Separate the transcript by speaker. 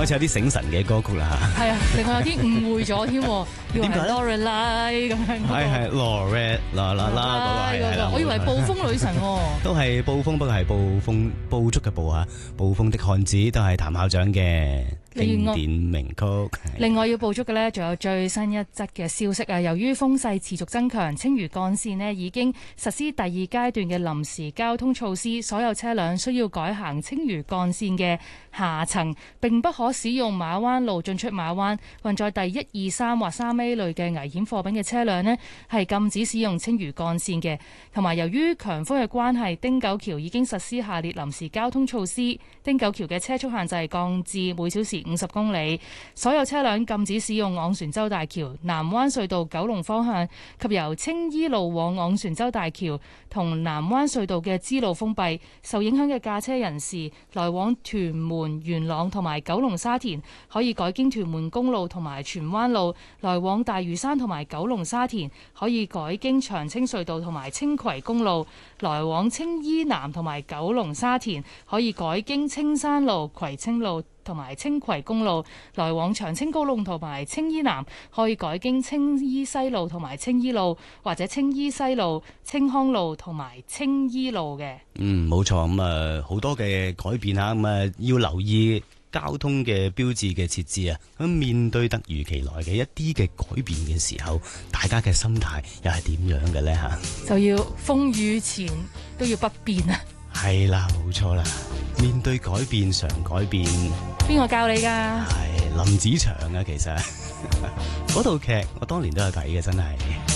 Speaker 1: 開始有啲醒神嘅歌曲啦嚇。
Speaker 2: 係啊，另外有啲誤會咗添，以為係 Lorelei 咁樣。
Speaker 1: 係 Lorelei 啦啦啦嗰個係啦，
Speaker 2: 我以為暴風女神喎。
Speaker 1: 都係暴風，不過係暴竹嘅暴啊！暴風的漢子都係譚校長嘅經典名曲。
Speaker 2: 另外要捕捉嘅呢，仲有最新一則嘅消息啊！由於風勢持續增強，青嶼幹線呢已經實施第二階段嘅臨時交通措施，所有車輛需要改行青嶼幹線嘅下層，並不可使用馬灣路進出馬灣。運載第1、2、3或3A 類嘅危險貨品嘅車輛呢，係禁止使用青嶼幹線嘅。同埋由於強風嘅關係，汀九橋已經實施下列臨時交通措施：汀九橋嘅車速限制降至每小時50公里，所有車輛禁止使用昂船洲大橋、南灣隧道九龍方向及由青衣路往昂船洲大橋同南灣隧道嘅支路封閉。受影響嘅駕車人士來往屯門、元朗同埋九龍沙田，可以改經屯門公路同埋荃灣路；來往大嶼山同埋九龍沙田，可以改經長青隧道同埋青葵公路；來往青衣南同埋九龍沙田，可以改經青山路、葵青路同埋青葵公路；來往長青高路同埋青衣南，可以改經青衣西路同埋青衣路，或者青衣西路、青康路同埋青衣路嘅。
Speaker 1: 冇錯，咁啊好多嘅改變啊，咁啊要留意交通嘅標誌嘅設置啊。咁面對突如其來嘅一啲嘅改變嘅時候，大家嘅心態又係點樣嘅呢？吓？就
Speaker 2: 要風雨前都要不變啊！
Speaker 1: 係啦，冇錯啦，面對改變常改變。
Speaker 2: 邊個教你㗎？
Speaker 1: 係林子祥啊，其實嗰套劇我當年都有睇嘅，真係。